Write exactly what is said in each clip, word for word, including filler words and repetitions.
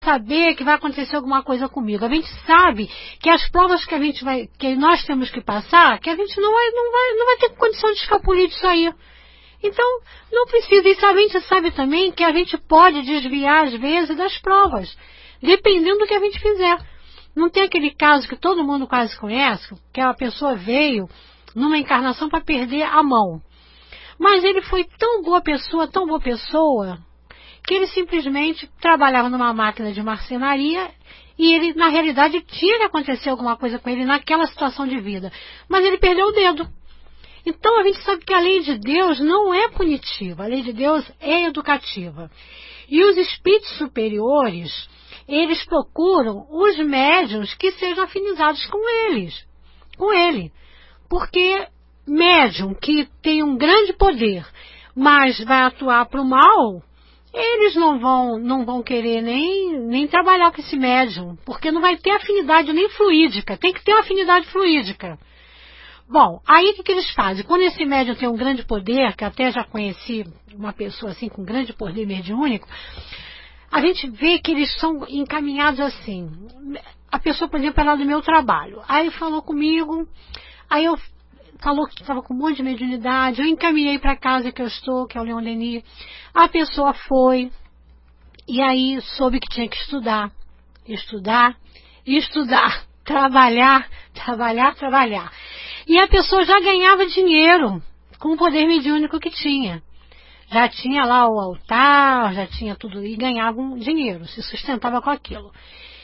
saber que vai acontecer alguma coisa comigo. A gente sabe que as provas que a gente vai, que nós temos que passar, que a gente não vai, não vai, não vai ter condição de escapulir disso aí. Então, não precisa. E a gente sabe também que a gente pode desviar, às vezes, das provas, dependendo do que a gente fizer. Não tem aquele caso que todo mundo quase conhece, que a pessoa veio numa encarnação para perder a mão. Mas ele foi tão boa pessoa, tão boa pessoa, que ele simplesmente trabalhava numa máquina de marcenaria e ele, na realidade, tinha que acontecer alguma coisa com ele naquela situação de vida. Mas ele perdeu o dedo. Então a gente sabe que a lei de Deus não é punitiva, a lei de Deus é educativa. E os espíritos superiores, eles procuram os médiuns que sejam afinizados com eles, com ele. Porque médium que tem um grande poder, mas vai atuar para o mal, eles não vão, não vão querer nem, nem trabalhar com esse médium, porque não vai ter afinidade nem fluídica, tem que ter uma afinidade fluídica. Bom, aí o que, que eles fazem? Quando esse médium tem um grande poder, que até já conheci uma pessoa assim com grande poder mediúnico, a gente vê que eles são encaminhados assim. A pessoa, por exemplo, é lá do meu trabalho. Aí falou comigo, aí eu falou que estava com um monte de mediunidade, eu encaminhei para a casa que eu estou, que é o Leon Denis. A pessoa foi, e aí soube que tinha que estudar, estudar, estudar, trabalhar, trabalhar, trabalhar. E a pessoa já ganhava dinheiro com o poder mediúnico que tinha. Já tinha lá o altar, já tinha tudo, e ganhava um dinheiro, se sustentava com aquilo.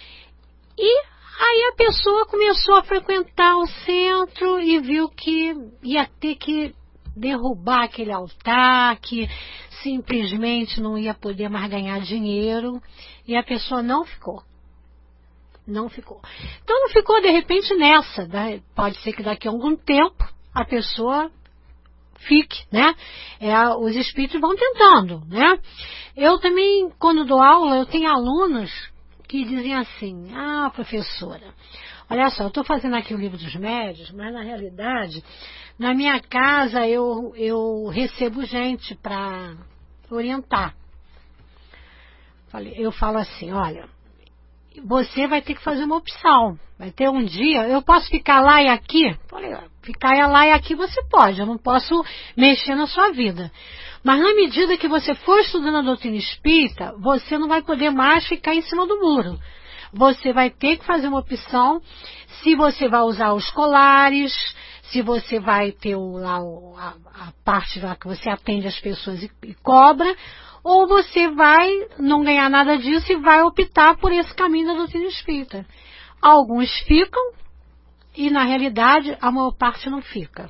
E aí a pessoa começou a frequentar o centro e viu que ia ter que derrubar aquele altar, que simplesmente não ia poder mais ganhar dinheiro, e a pessoa não ficou. Não ficou. Então não ficou de repente nessa, né? Pode ser que daqui a algum tempo a pessoa fique, né? É, os espíritos vão tentando, né? Eu também, quando dou aula, eu tenho alunos que dizem assim: ah, professora, olha só, eu estou fazendo aqui o livro dos médios, mas na realidade, na minha casa eu, eu recebo gente para orientar. Eu falo assim: olha, você vai ter que fazer uma opção. Vai ter um dia, eu posso ficar lá e aqui? Falei, ficar lá e aqui você pode, eu não posso mexer na sua vida. Mas na medida que você for estudando a doutrina espírita, você não vai poder mais ficar em cima do muro. Você vai ter que fazer uma opção, se você vai usar os colares, se você vai ter o, lá, a, a parte lá que você atende as pessoas e, e cobra, ou você vai não ganhar nada disso e vai optar por esse caminho da doutrina espírita. Alguns ficam e, na realidade, a maior parte não fica.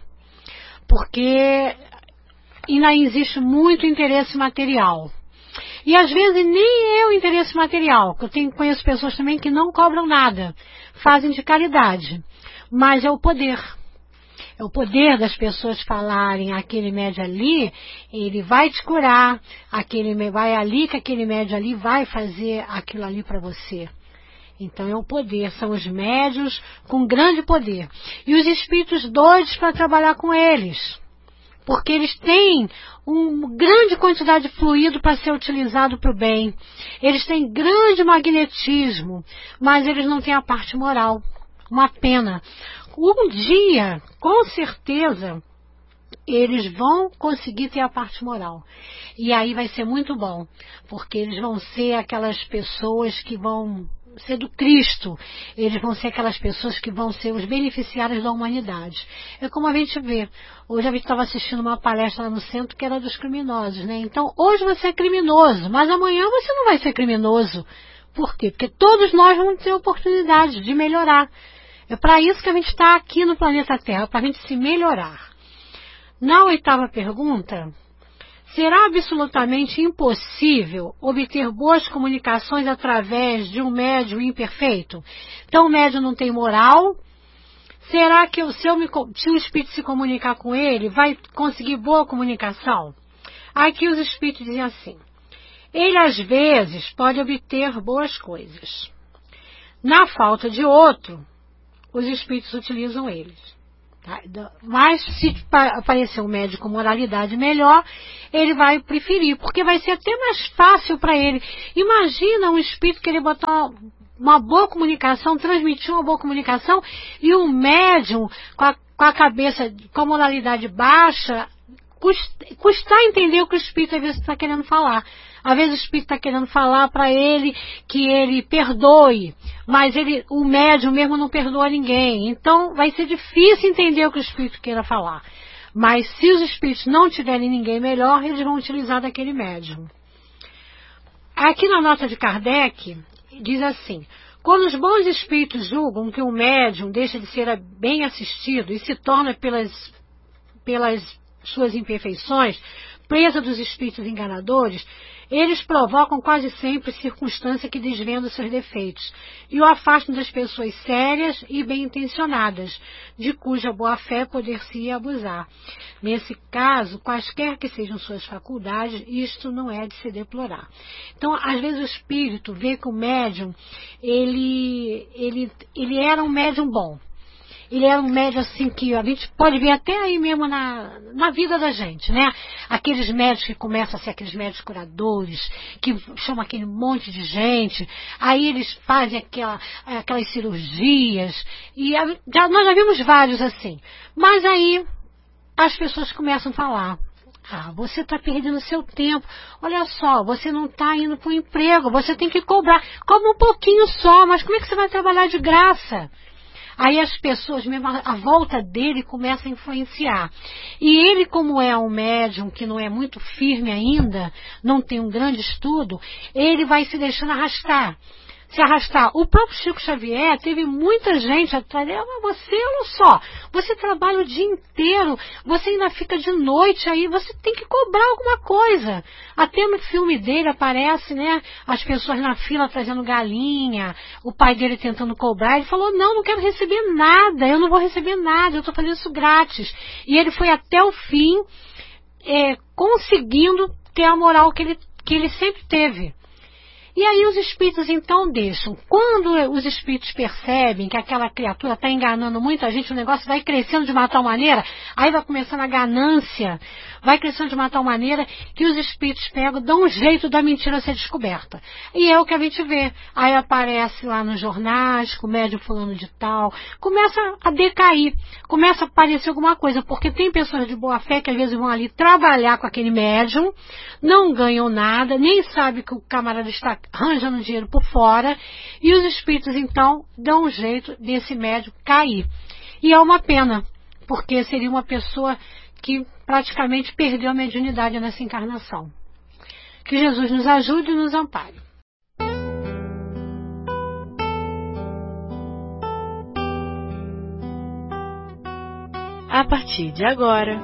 Porque ainda existe muito interesse material. E, às vezes, nem é o interesse material. Eu tenho, conheço pessoas também que não cobram nada, fazem de caridade. Mas é o poder. É o poder das pessoas falarem: aquele médio ali, ele vai te curar, aquele vai ali, que aquele médio ali vai fazer aquilo ali para você. Então é o poder, são os médios com grande poder. E os espíritos doidos para trabalhar com eles. Porque eles têm uma grande quantidade de fluido para ser utilizado para o bem. Eles têm grande magnetismo, mas eles não têm a parte moral. Uma pena. Um dia, com certeza, eles vão conseguir ter a parte moral. E aí vai ser muito bom, porque eles vão ser aquelas pessoas que vão ser do Cristo. Eles vão ser aquelas pessoas que vão ser os beneficiários da humanidade. É como a gente vê. Hoje a gente estava assistindo uma palestra lá no centro que era dos criminosos, né? Então, hoje você é criminoso, mas amanhã você não vai ser criminoso. Por quê? Porque todos nós vamos ter oportunidade de melhorar. É para isso que a gente está aqui no planeta Terra, para a gente se melhorar. Na oitava pergunta, será absolutamente impossível obter boas comunicações através de um médium imperfeito? Então o médium não tem moral. Será que se, eu me, se o espírito se comunicar com ele, vai conseguir boa comunicação? Aqui os espíritos dizem assim: ele às vezes pode obter boas coisas. Na falta de outro, os espíritos utilizam eles. Tá? Mas se aparecer um médium com moralidade melhor, ele vai preferir, porque vai ser até mais fácil para ele. Imagina um espírito querer botar uma boa comunicação, transmitir uma boa comunicação, e um médium com a, com a cabeça, com a moralidade baixa, custa, custar entender o que o espírito às vezes está querendo falar. Às vezes o espírito está querendo falar para ele que ele perdoe, mas ele, o médium mesmo não perdoa ninguém. Então vai ser difícil entender o que o espírito queira falar. Mas se os espíritos não tiverem ninguém melhor, eles vão utilizar daquele médium. Aqui na nota de Kardec, diz assim: quando os bons espíritos julgam que o médium deixa de ser bem assistido e se torna pelas, pelas suas imperfeições presa dos espíritos enganadores, eles provocam quase sempre circunstância que desvenda os seus defeitos e o afastam das pessoas sérias e bem-intencionadas, de cuja boa-fé poder-se abusar. Nesse caso, quaisquer que sejam suas faculdades, isto não é de se deplorar. Então, às vezes o espírito vê que o médium, ele, ele, ele era um médium bom. Ele era um médium assim que a gente pode ver até aí mesmo na, na vida da gente, né? Aqueles médicos que começam a ser aqueles médicos curadores, que chamam aquele monte de gente, aí eles fazem aquela, aquelas cirurgias, e já, nós já vimos vários assim. Mas aí as pessoas começam a falar: ah, você está perdendo seu tempo, olha só, você não está indo para o emprego, você tem que cobrar, cobra um pouquinho só, mas como é que você vai trabalhar de graça? Aí as pessoas, mesmo à volta dele, começam a influenciar. E ele, como é um médium que não é muito firme ainda, não tem um grande estudo, ele vai se deixando arrastar. Se arrastar. O próprio Chico Xavier teve muita gente atrás dele. Mas você, olha só, você trabalha o dia inteiro, você ainda fica de noite aí, você tem que cobrar alguma coisa. Até no filme dele aparece, né, as pessoas na fila trazendo galinha, o pai dele tentando cobrar. Ele falou: não, não quero receber nada, eu não vou receber nada, eu estou fazendo isso grátis. E ele foi até o fim, é, conseguindo ter a moral que ele, que ele sempre teve. E aí os espíritos então deixam. Quando os espíritos percebem que aquela criatura está enganando muita gente, o negócio vai crescendo de uma tal maneira, aí vai começando a ganância, vai crescendo de uma tal maneira que os espíritos pegam, dão um jeito da mentira ser descoberta. E é o que a gente vê. Aí aparece lá nos jornais, com o médium fulano de tal, começa a decair, começa a aparecer alguma coisa, porque tem pessoas de boa fé que às vezes vão ali trabalhar com aquele médium, não ganham nada, nem sabe que o camarada está arranjando dinheiro por fora, e os espíritos então dão um jeito desse médium cair. E é uma pena, porque seria uma pessoa que praticamente perdeu a mediunidade nessa encarnação. Que Jesus nos ajude e nos ampare. A partir de agora,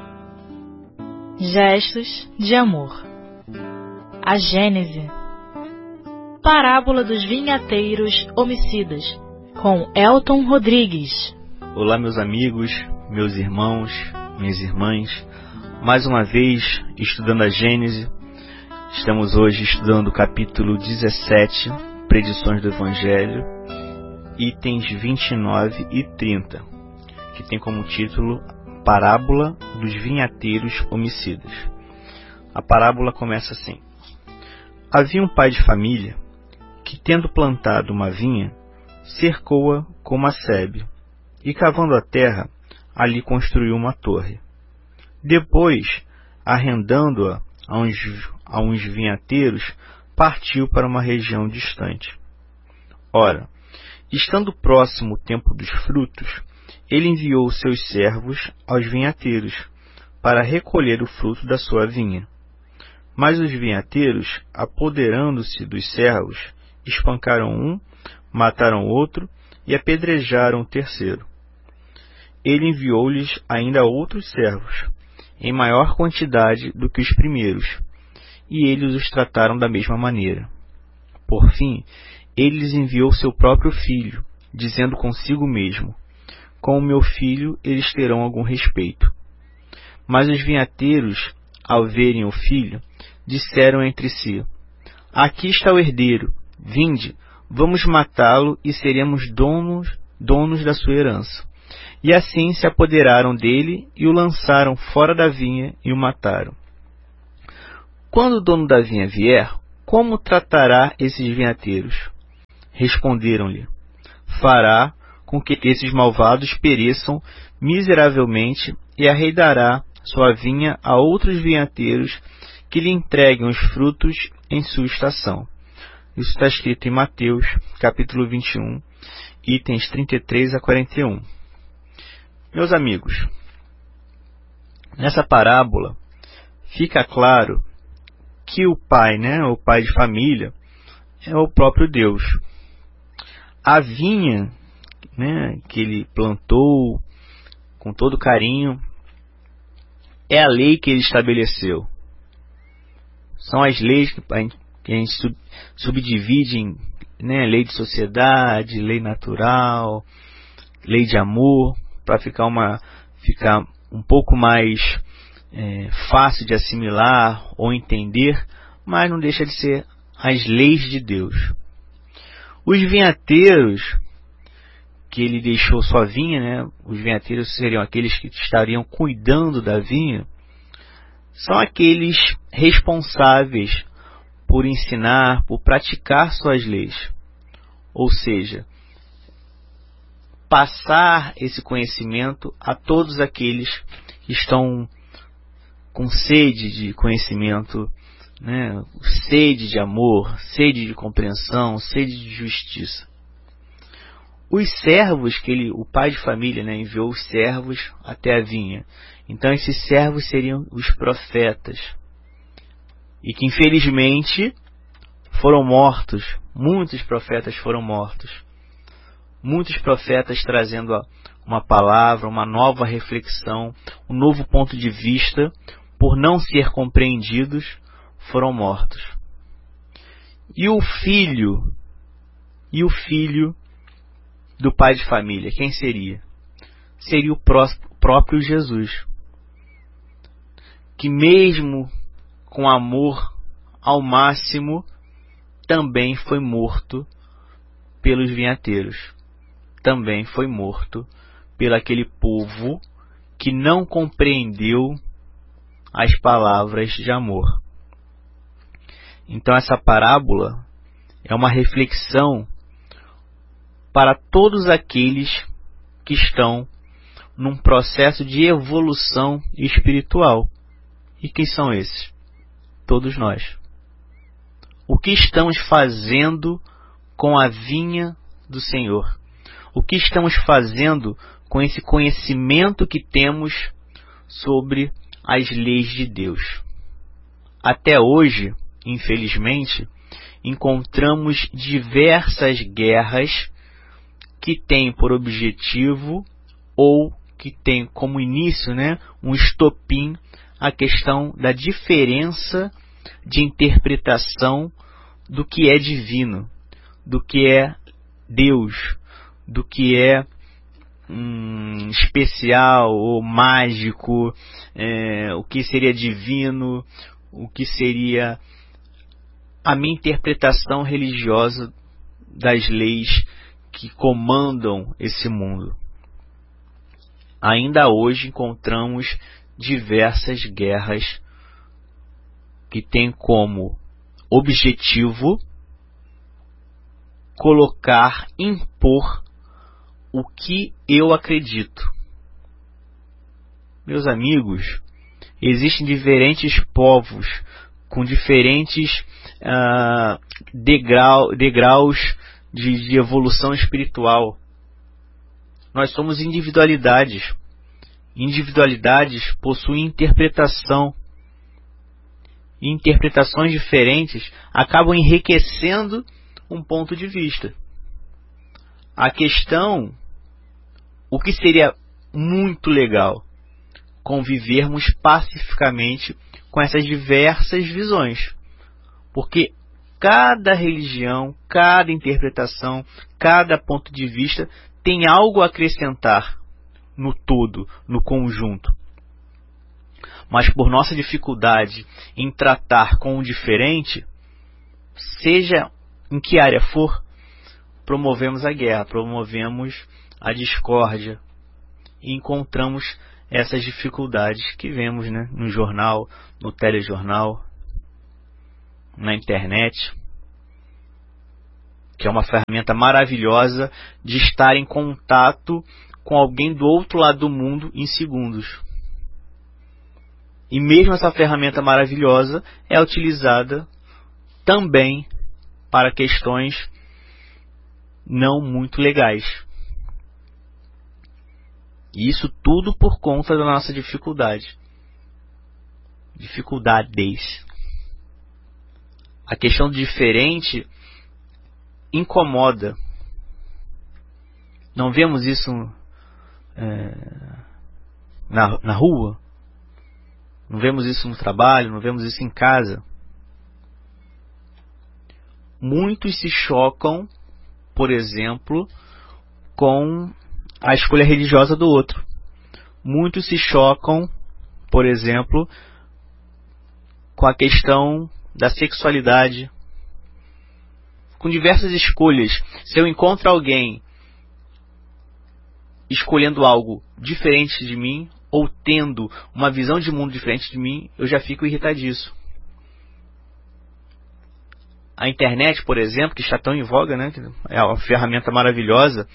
Gestos de Amor. A Gênese. Parábola dos Vinhateiros Homicidas, com Elton Rodrigues. Olá, meus amigos, meus irmãos, minhas irmãs. Mais uma vez, estudando a Gênese. Estamos hoje estudando o capítulo dezessete, Predições do Evangelho, itens vinte e nove e trinta, que tem como título Parábola dos Vinhateiros Homicidas. A parábola começa assim: havia um pai de família que, tendo plantado uma vinha, cercou-a com uma sebe e, cavando a terra, ali construiu uma torre. Depois, arrendando-a a uns, a uns vinhateiros, partiu para uma região distante. Ora, estando próximo o tempo dos frutos, ele enviou seus servos aos vinhateiros para recolher o fruto da sua vinha. Mas os vinhateiros, apoderando-se dos servos, espancaram um, mataram outro e apedrejaram o terceiro. Ele enviou-lhes ainda outros servos, em maior quantidade do que os primeiros, e eles os trataram da mesma maneira. Por fim, ele lhes enviou seu próprio filho, dizendo consigo mesmo: com o meu filho eles terão algum respeito. Mas os vinhateiros, ao verem o filho, disseram entre si: aqui está o herdeiro, vinde, vamos matá-lo e seremos donos, donos da sua herança. E assim se apoderaram dele e o lançaram fora da vinha e o mataram. Quando o dono da vinha vier, como tratará esses vinhateiros? Responderam-lhe: fará com que esses malvados pereçam miseravelmente e arreidará sua vinha a outros vinhateiros que lhe entreguem os frutos em sua estação. Isso está escrito em Mateus, capítulo vinte e um, itens trinta e três a quarenta e um. Meus amigos, nessa parábola fica claro que o pai, né, o pai de família, é o próprio Deus. A vinha, né, que ele plantou com todo carinho, é a lei que ele estabeleceu. São as leis que a gente, que a gente sub, subdivide em, né, lei de sociedade, lei natural, lei de amor, para ficar, uma, ficar um pouco mais é, fácil de assimilar ou entender, mas não deixa de ser as leis de Deus. Os vinhateiros, que ele deixou sua vinha, né? Os vinhateiros seriam aqueles que estariam cuidando da vinha, são aqueles responsáveis por ensinar, por praticar suas leis. Ou seja, passar esse conhecimento a todos aqueles que estão com sede de conhecimento, né? Sede de amor, sede de compreensão, sede de justiça. Os servos que ele, o pai de família, né, enviou os servos até a vinha. Então esses servos seriam os profetas. E que infelizmente foram mortos. Muitos profetas foram mortos. Muitos profetas trazendo uma palavra, uma nova reflexão, um novo ponto de vista, por não ser compreendidos, foram mortos. E o filho, e o filho do pai de família, quem seria? Seria o próprio Jesus, que mesmo com amor ao máximo, também foi morto pelos vinhateiros, também foi morto pelo aquele povo que não compreendeu as palavras de amor. Então essa parábola é uma reflexão para todos aqueles que estão num processo de evolução espiritual. E quem são esses? Todos nós. O que estamos fazendo com a vinha do Senhor? O que estamos fazendo com esse conhecimento que temos sobre as leis de Deus? Até hoje, infelizmente, encontramos diversas guerras que têm por objetivo ou que tem como início, né, um estopim, a questão da diferença de interpretação do que é divino, do que é Deus, do que é hum, especial ou mágico, é, o que seria divino, o que seria a minha interpretação religiosa das leis que comandam esse mundo. Ainda hoje encontramos diversas guerras que têm como objetivo colocar, impor o que eu acredito. Meus amigos, existem diferentes povos com diferentes uh, degrau, degraus de, de evolução espiritual. Nós somos individualidades. Individualidades possuem interpretação. E interpretações diferentes acabam enriquecendo um ponto de vista. A questão, o que seria muito legal, convivermos pacificamente com essas diversas visões. Porque cada religião, cada interpretação, cada ponto de vista tem algo a acrescentar no todo, no conjunto. Mas por nossa dificuldade em tratar com o diferente, seja em que área for, promovemos a guerra, promovemos a discórdia. e encontramos essas dificuldades que vemos, né, no jornal, no telejornal, na internet, que é uma ferramenta maravilhosa de estar em contato com alguém do outro lado do mundo em segundos. E mesmo essa ferramenta maravilhosa é utilizada também para questões não muito legais. E isso tudo por conta da nossa dificuldade. Dificuldades. A questão do diferente incomoda. Não vemos isso é, na, na rua? Não vemos isso no trabalho? Não vemos isso em casa? Muitos se chocam, por exemplo, com a escolha religiosa do outro. Muitos se chocam, por exemplo, com a questão da sexualidade, com diversas escolhas. Se eu encontro alguém escolhendo algo diferente de mim, ou tendo uma visão de mundo diferente de mim, eu já fico irritadíssimo. A internet, por exemplo, que está tão em voga, né, é uma ferramenta maravilhosa.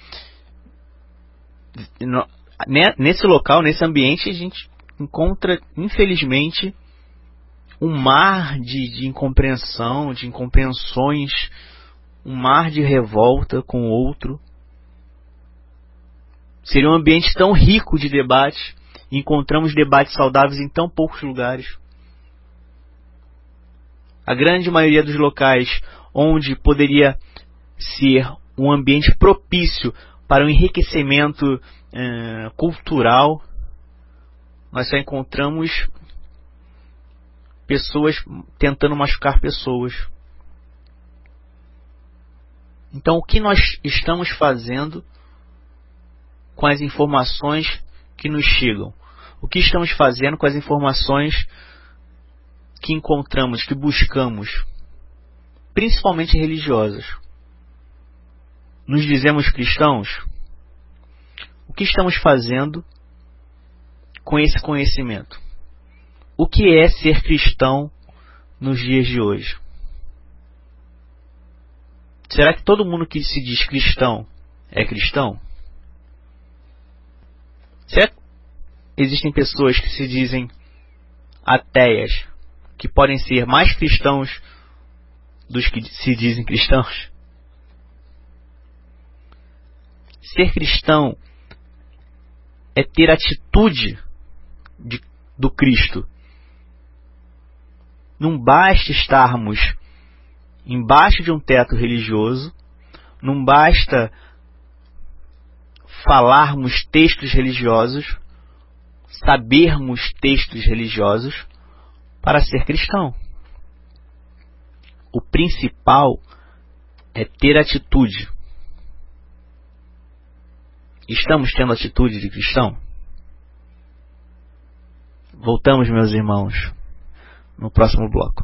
Nesse local, nesse ambiente, a gente encontra, infelizmente, um mar de, de incompreensão, de incompreensões, um mar de revolta com o outro. Seria um ambiente tão rico de debate, e encontramos debates saudáveis em tão poucos lugares. A grande maioria dos locais onde poderia ser um ambiente propício para um enriquecimento eh, cultural, nós só encontramos pessoas tentando machucar pessoas. Então, o que nós estamos fazendo com as informações que nos chegam? O que estamos fazendo com as informações que encontramos, que buscamos, principalmente religiosas? Nos dizemos cristãos? O que estamos fazendo com esse conhecimento? O que é ser cristão nos dias de hoje? Será que todo mundo que se diz cristão é cristão? Será que existem pessoas que se dizem ateias, que podem ser mais cristãos dos que se dizem cristãos? Ser cristão é ter atitude de, do Cristo. Não basta estarmos embaixo de um teto religioso, não basta falarmos textos religiosos, sabermos textos religiosos para ser cristão. O principal é ter atitude. Estamos tendo atitude de cristão? Voltamos, meus irmãos, no próximo bloco.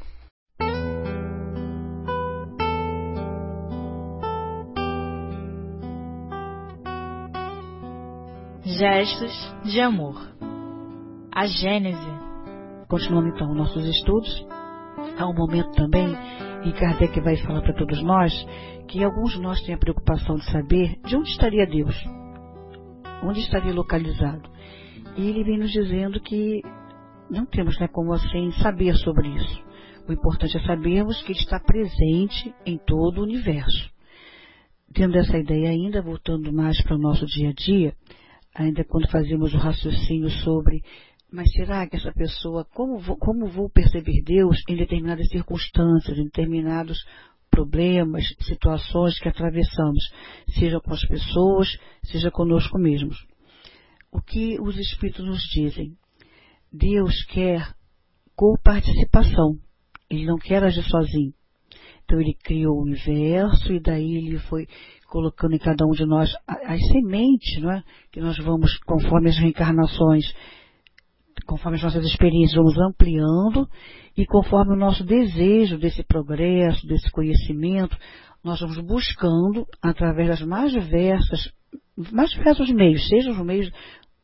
Gestos de amor. A Gênese. Continuando então nossos estudos, há um momento também em que Kardec vai falar para todos nós que alguns de nós têm a preocupação de saber de onde estaria Deus, onde estaria localizado. E ele vem nos dizendo que não temos, né, como assim saber sobre isso. O importante é sabermos que ele está presente em todo o universo. Tendo essa ideia ainda, voltando mais para o nosso dia a dia, ainda quando fazíamos o raciocínio sobre, mas será que essa pessoa, como vou, como vou perceber Deus em determinadas circunstâncias, em determinados problemas, situações que atravessamos, seja com as pessoas, seja conosco mesmos? O que os Espíritos nos dizem? Deus quer coparticipação, Ele não quer agir sozinho. Então Ele criou o universo e daí Ele foi colocando em cada um de nós as sementes, não é? Que nós vamos, conforme as reencarnações, conforme as nossas experiências, vamos ampliando, e conforme o nosso desejo desse progresso, desse conhecimento, nós vamos buscando, através das mais diversas, mais diversos meios, seja os meios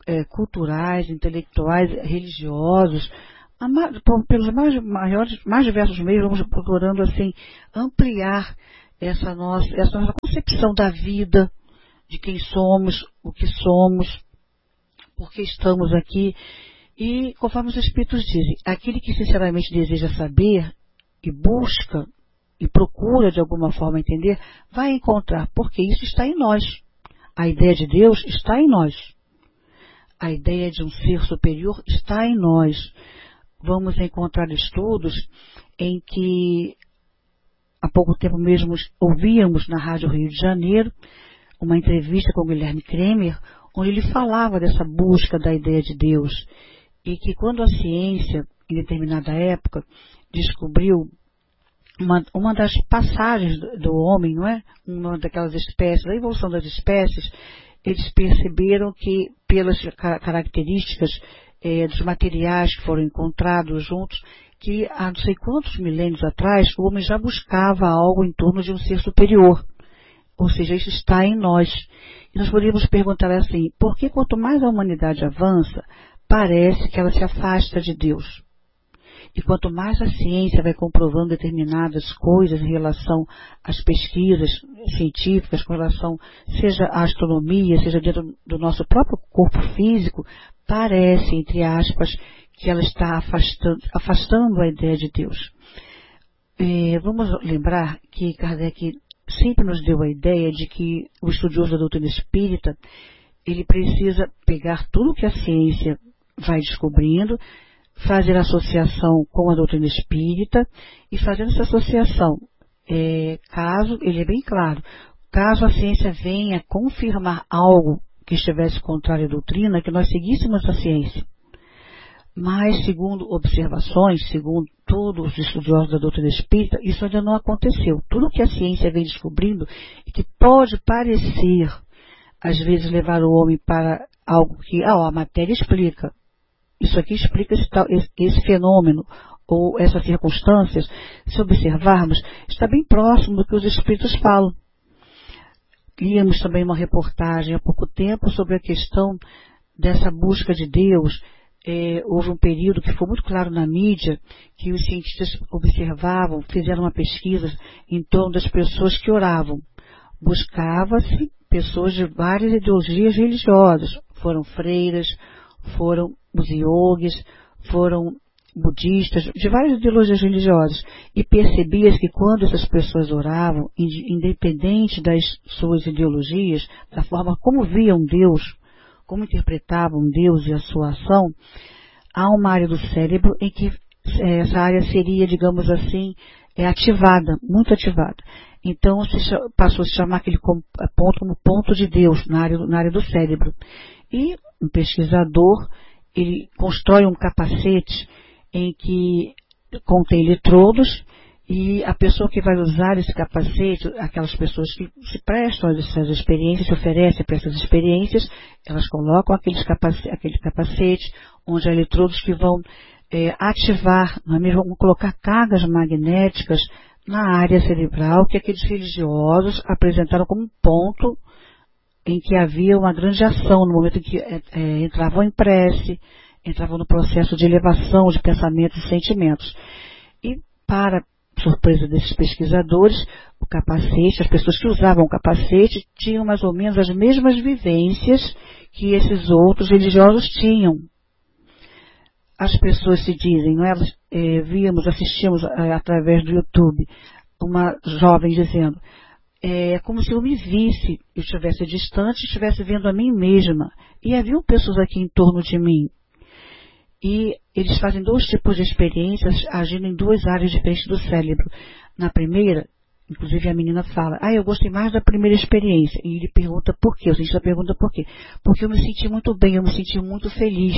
é, culturais, intelectuais, religiosos, pelos mais maiores, mais diversos meios, vamos procurando assim ampliar essa nossa, essa nossa concepção da vida, de quem somos, o que somos, por que estamos aqui. E conforme os Espíritos dizem, aquele que sinceramente deseja saber e busca e procura de alguma forma entender, vai encontrar, porque isso está em nós. A ideia de Deus está em nós. A ideia de um ser superior está em nós. Vamos encontrar estudos em que há pouco tempo mesmo ouvíamos na Rádio Rio de Janeiro uma entrevista com o Guilherme Kremer, onde ele falava dessa busca da ideia de Deus, e que quando a ciência, em determinada época, descobriu uma, uma das passagens do, do homem, não é? Uma daquelas espécies, da evolução das espécies, eles perceberam que, pelas características eh, dos materiais que foram encontrados juntos, que há não sei quantos milênios atrás, o homem já buscava algo em torno de um ser superior. Ou seja, isso está em nós. E nós poderíamos perguntar assim, por que quanto mais a humanidade avança, parece que ela se afasta de Deus? E quanto mais a ciência vai comprovando determinadas coisas em relação às pesquisas científicas, com relação, seja à astronomia, seja dentro do nosso próprio corpo físico, parece, entre aspas, que ela está afastando, afastando a ideia de Deus. É, vamos lembrar que Kardec sempre nos deu a ideia de que o estudioso da doutrina espírita, ele precisa pegar tudo que a ciência vai descobrindo, fazer associação com a doutrina espírita, e fazendo essa associação, é, caso, ele é bem claro, caso a ciência venha confirmar algo que estivesse contrário à doutrina, que nós seguíssemos a ciência. Mas, segundo observações, segundo todos os estudiosos da doutrina espírita, isso ainda não aconteceu. Tudo que a ciência vem descobrindo e que pode parecer, às vezes, levar o homem para algo que, ah, a matéria explica. Isso aqui explica esse, esse, esse fenômeno ou essas circunstâncias, se observarmos, está bem próximo do que os espíritos falam. Líamos também uma reportagem há pouco tempo sobre a questão dessa busca de Deus. É, houve um período que foi muito claro na mídia, que os cientistas observavam, fizeram uma pesquisa em torno das pessoas que oravam. Buscava-se pessoas de várias ideologias religiosas. Foram freiras, foram os yogis, foram budistas, de várias ideologias religiosas. E percebia-se que quando essas pessoas oravam, independente das suas ideologias, da forma como viam Deus, como interpretavam Deus e a sua ação, há uma área do cérebro em que essa área seria, digamos assim, é ativada, muito ativada. Então se passou a se chamar aquele ponto como ponto de Deus na área, na área do cérebro. E um pesquisador, ele constrói um capacete em que contém eletrodos, e a pessoa que vai usar esse capacete, aquelas pessoas que se prestam a essas experiências, se oferecem para essas experiências, elas colocam aqueles capacete, aquele capacete, onde há eletrodos que vão é, ativar, não é mesmo? Vão colocar cargas magnéticas na área cerebral que aqueles religiosos apresentaram como um ponto em que havia uma grande ação, no momento em que é, é, entravam em prece, entravam no processo de elevação de pensamentos e sentimentos. E para surpresa desses pesquisadores, o capacete, as pessoas que usavam o capacete tinham mais ou menos as mesmas vivências que esses outros religiosos tinham. As pessoas se dizem, não é? É, víamos, assistimos é, através do YouTube, uma jovem dizendo, é como se eu me visse, eu estivesse distante, estivesse vendo a mim mesma, e haviam pessoas aqui em torno de mim. E eles fazem dois tipos de experiências agindo em duas áreas diferentes do cérebro. Na primeira, inclusive a menina fala, ah, eu gostei mais da primeira experiência. E ele pergunta por quê, o cientista pergunta por quê. Porque eu me senti muito bem, eu me senti muito feliz.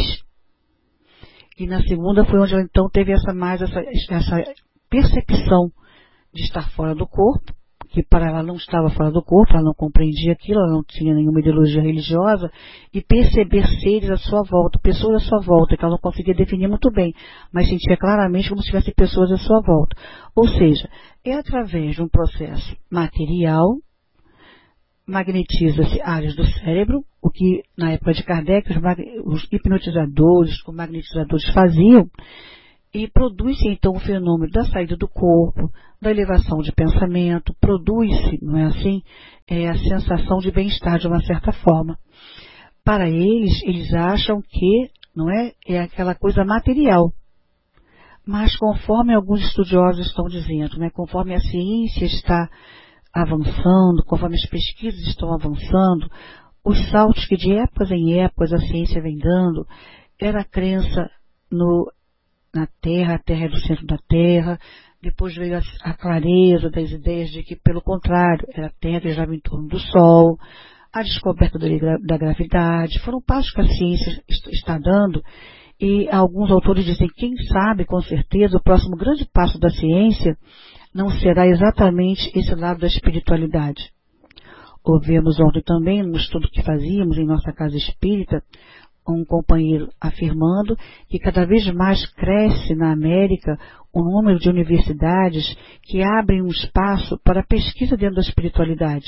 E na segunda foi onde ela então teve essa mais essa, essa percepção de estar fora do corpo, que para ela não estava fora do corpo, ela não compreendia aquilo, ela não tinha nenhuma ideologia religiosa, e perceber seres à sua volta, pessoas à sua volta, que ela não conseguia definir muito bem, mas sentia claramente como se tivesse pessoas à sua volta. Ou seja, é através de um processo material, magnetiza-se áreas do cérebro, o que na época de Kardec os, os hipnotizadores, os magnetizadores faziam, e produz-se então o fenômeno da saída do corpo, da elevação de pensamento, produz-se, não é assim, é a sensação de bem-estar de uma certa forma. Para eles, eles acham que, não é, é aquela coisa material. Mas conforme alguns estudiosos estão dizendo, né, conforme a ciência está avançando, conforme as pesquisas estão avançando, os saltos que de épocas em épocas a ciência vem dando, era a crença no, na Terra, a Terra é do centro da Terra, depois veio a, a clareza das ideias de que, pelo contrário, era a Terra que girava em torno do Sol, a descoberta da, da gravidade, foram passos que a ciência está dando, e alguns autores dizem, quem sabe, com certeza, o próximo grande passo da ciência não será exatamente esse lado da espiritualidade. Ouvimos ontem também, no estudo que fazíamos em nossa casa espírita, um companheiro afirmando que cada vez mais cresce na América o número de universidades que abrem um espaço para a pesquisa dentro da espiritualidade.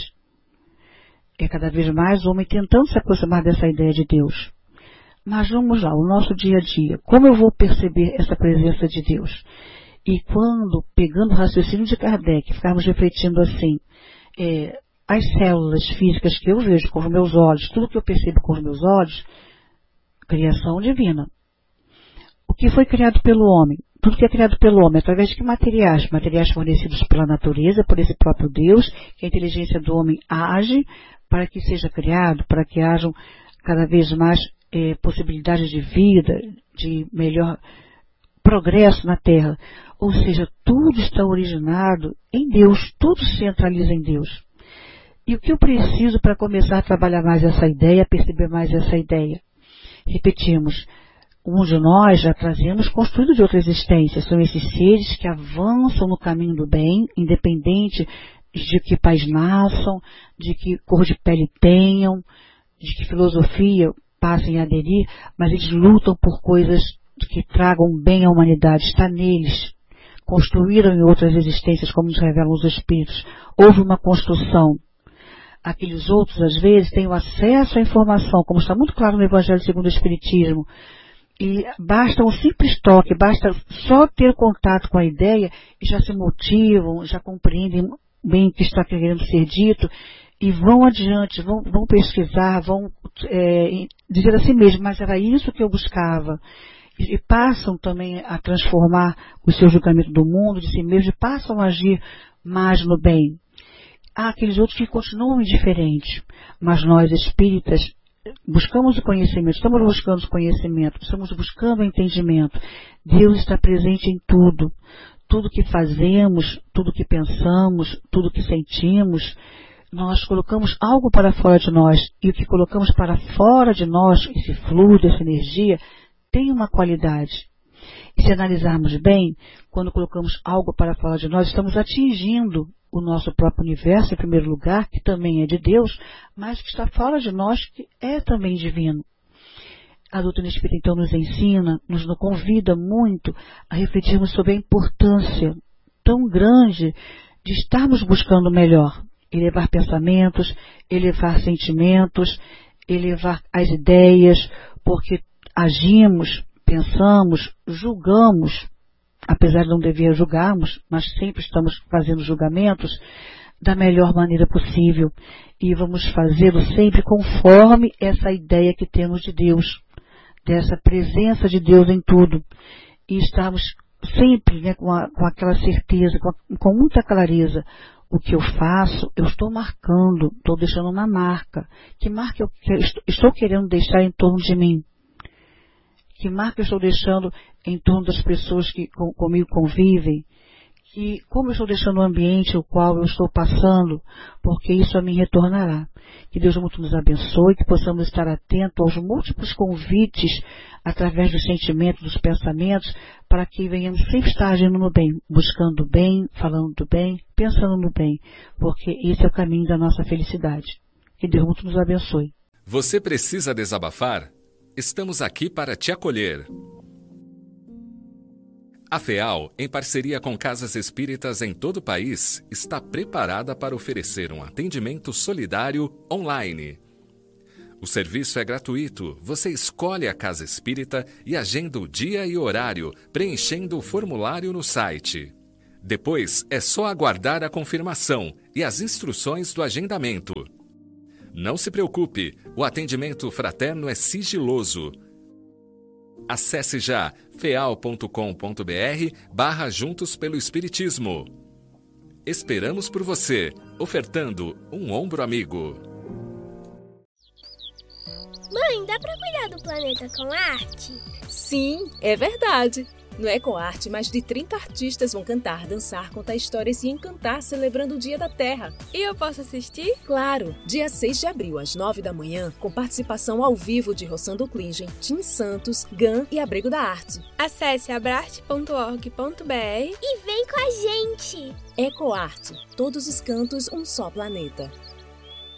É cada vez mais o homem tentando se aproximar dessa ideia de Deus. Mas vamos lá, o nosso dia a dia. Como eu vou perceber essa presença de Deus? E quando, pegando o raciocínio de Kardec, ficarmos refletindo assim, é, as células físicas que eu vejo com os meus olhos, tudo que eu percebo com os meus olhos, criação divina. O que foi criado pelo homem? Tudo que é criado pelo homem, através de que materiais? Materiais fornecidos pela natureza, por esse próprio Deus, que a inteligência do homem age para que seja criado, para que hajam cada vez mais é, possibilidades de vida, de melhor progresso na Terra. Ou seja, tudo está originado em Deus, tudo se centraliza em Deus. E o que eu preciso para começar a trabalhar mais essa ideia, perceber mais essa ideia? Repetimos, um de nós já trazemos construído de outra existência, são esses seres que avançam no caminho do bem, independente de que pais nasçam, de que cor de pele tenham, de que filosofia passem a aderir, mas eles lutam por coisas que tragam bem à humanidade, está neles. Construíram em outras existências, como nos revelam os Espíritos. Houve uma construção. Aqueles outros, às vezes, têm o acesso à informação, como está muito claro no Evangelho segundo o Espiritismo. E basta um simples toque, basta só ter contato com a ideia e já se motivam, já compreendem bem o que está querendo ser dito e vão adiante, vão, vão pesquisar, vão é, dizer a si mesmo, mas era isso que eu buscava. E passam também a transformar o seu julgamento do mundo, de si mesmo, e passam a agir mais no bem. Há aqueles outros que continuam indiferentes, mas nós espíritas buscamos o conhecimento, estamos buscando o conhecimento, estamos buscando o entendimento. Deus está presente em tudo. Tudo que fazemos, tudo que pensamos, tudo que sentimos, nós colocamos algo para fora de nós, e o que colocamos para fora de nós, esse fluido, essa energia, tem uma qualidade. E se analisarmos bem, quando colocamos algo para fora de nós, estamos atingindo o nosso próprio universo, em primeiro lugar, que também é de Deus, mas que está fora de nós, que é também divino. A doutrina espírita, então, nos ensina, nos convida muito a refletirmos sobre a importância tão grande de estarmos buscando o melhor, elevar pensamentos, elevar sentimentos, elevar as ideias, porque agimos, pensamos, julgamos, apesar de não dever julgarmos, mas sempre estamos fazendo julgamentos da melhor maneira possível. E vamos fazê-lo sempre conforme essa ideia que temos de Deus, dessa presença de Deus em tudo. E estamos sempre, né, com, a, com aquela certeza, com, a, com muita clareza. O que eu faço, eu estou marcando, estou deixando uma marca. Que marca eu, que eu estou querendo deixar em torno de mim? Que marca eu estou deixando em torno das pessoas que com, comigo convivem? Que, como eu estou deixando o ambiente o qual eu estou passando? Porque isso a mim retornará. Que Deus muito nos abençoe, que possamos estar atentos aos múltiplos convites através dos sentimentos, dos pensamentos, para que venhamos sempre estar agindo no bem, buscando o bem, falando do bem, pensando no bem, porque esse é o caminho da nossa felicidade. Que Deus muito nos abençoe. Você precisa desabafar? Estamos aqui para te acolher. A FEAL, em parceria com casas espíritas em todo o país, está preparada para oferecer um atendimento solidário online. O serviço é gratuito. Você escolhe a casa espírita e agenda o dia e horário, preenchendo o formulário no site. Depois, é só aguardar a confirmação e as instruções do agendamento. Não se preocupe, o atendimento fraterno é sigiloso. Acesse já feal ponto com ponto br barra Juntos pelo Espiritismo. Esperamos por você, ofertando um ombro amigo. Mãe, dá pra cuidar do planeta com arte? Sim, é verdade. No EcoArte, mais de trinta artistas vão cantar, dançar, contar histórias e encantar celebrando o Dia da Terra. E eu posso assistir? Claro! Dia seis de abril, às nove da manhã, com participação ao vivo de Rossando Klingen, Tim Santos, Gan e Abrigo da Arte. Acesse abrarte ponto org ponto br e vem com a gente! EcoArte. Todos os cantos, um só planeta.